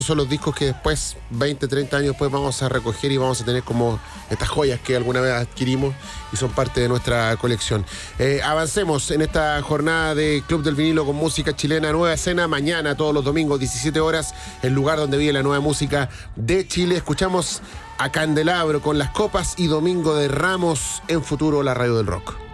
son los discos que después, 20, 30 años después, vamos a recoger y vamos a tener como estas joyas que alguna vez adquirimos y son parte de nuestra colección. Avancemos en esta jornada de Club del Vinilo con música chilena, nueva escena, mañana, todos los domingos, 17 horas, el lugar donde vive la nueva música de Chile. Escuchamos a Candelabro con Las Copas y Domingo de Ramos en Futuro, la radio del rock.